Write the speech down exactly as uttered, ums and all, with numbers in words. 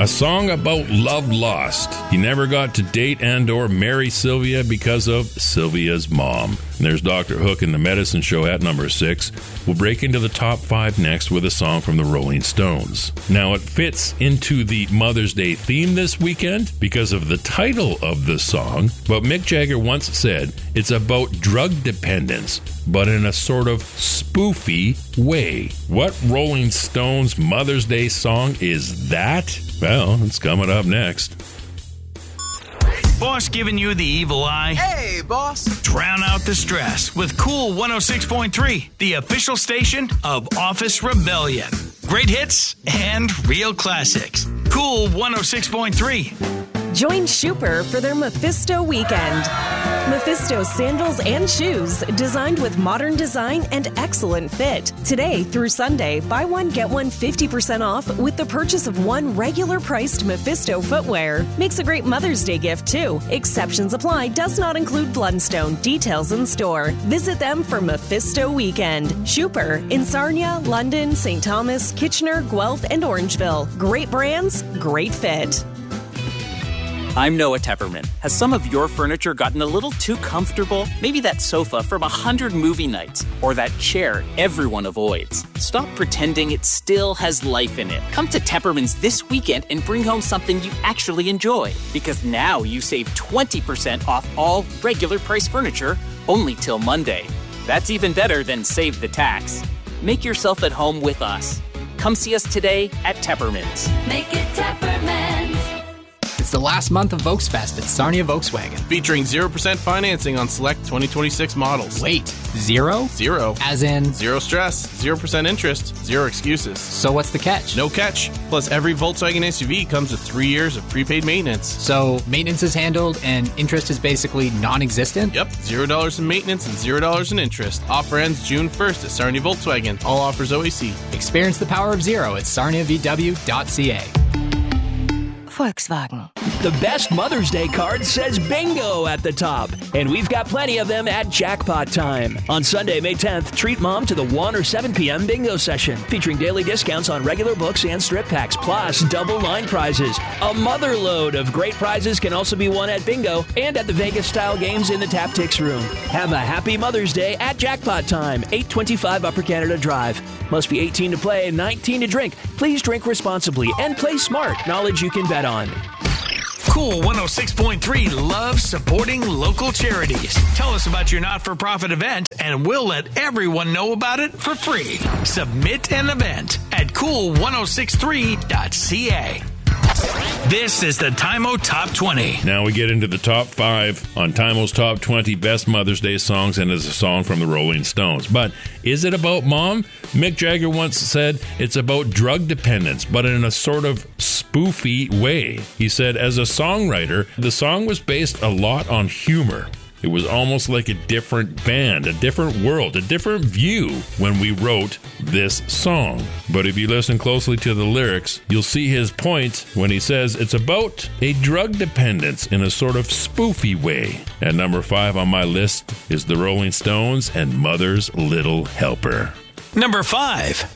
A song about love lost. He never got to date and or marry Sylvia because of Sylvia's mom. And there's Doctor Hook in the Medicine Show at number six. We'll break into the top five next with a song from the Rolling Stones. Now, it fits into the Mother's Day theme this weekend because of the title of the song, but Mick Jagger once said it's about drug dependence, but in a sort of spoofy way. What Rolling Stones Mother's Day song is that? Well, it's coming up next. Boss giving you the evil eye? Hey, boss. Drown out the stress with Cool one oh six point three, the official station of Office Rebellion. Great hits and real classics. Cool one oh six point three. Join Schuper for their Mephisto weekend. Mephisto sandals and shoes designed with modern design and excellent fit. Today through Sunday, buy one, get one fifty percent off with the purchase of one regular priced Mephisto footwear. Makes a great Mother's Day gift too. Exceptions apply. Does not include Blundstone. Details in store. Visit them for Mephisto weekend. Schuper in Sarnia, London, Saint Thomas, Kitchener, Guelph, and Orangeville. Great brands, great fit. I'm Noah Tepperman. Has some of your furniture gotten a little too comfortable? Maybe that sofa from a hundred movie nights, or that chair everyone avoids. Stop pretending it still has life in it. Come to Tepperman's this weekend and bring home something you actually enjoy. Because now you save twenty percent off all regular price furniture, only till Monday. That's even better than save the tax. Make yourself at home with us. Come see us today at Tepperman's. Make it Tepperman's. It's the last month of Volksfest at Sarnia Volkswagen. Featuring zero percent financing on select twenty twenty-six models. Wait, zero? Zero. As in? Zero stress, zero percent interest, zero excuses. So what's the catch? No catch. Plus, every Volkswagen S U V comes with three years of prepaid maintenance. So maintenance is handled and interest is basically non-existent? Yep, zero dollars in maintenance and zero dollars in interest. Offer ends June first at Sarnia Volkswagen. All offers O A C. Experience the power of zero at sarnia v w dot c a. Volkswagen. The best Mother's Day card says bingo at the top, and we've got plenty of them at Jackpot Time. On Sunday, May tenth, treat mom to the one or seven p.m. bingo session, featuring daily discounts on regular books and strip packs, plus double line prizes. A mother load of great prizes can also be won at bingo and at the Vegas-style games in the Taptics room. Have a happy Mother's Day at Jackpot Time, eight twenty-five Upper Canada Drive. Must be eighteen to play and nineteen to drink. Please drink responsibly and play smart. Knowledge you can bet on. Cool one oh six point three loves supporting local charities. Tell us about your not-for-profit event, and we'll let everyone know about it for free. Submit an event at cool ten sixty-three dot c a. This is the Time-O Top twenty. Now we get into the top five on Time-O's Top twenty Best Mother's Day Songs, and it's a song from the Rolling Stones. But is it about mom? Mick Jagger once said it's about drug dependence, but in a sort of spoofy way. He said, as a songwriter, the song was based a lot on humor. It was almost like a different band, a different world, a different view when we wrote this song. But if you listen closely to the lyrics, you'll see his point when he says it's about a drug dependence in a sort of spoofy way. At number five on my list is the Rolling Stones and Mother's Little Helper. Number five.